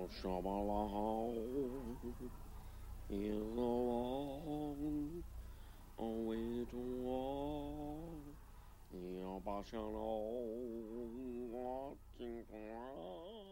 Shabala is a long way to walk. Yabashalo, walking around.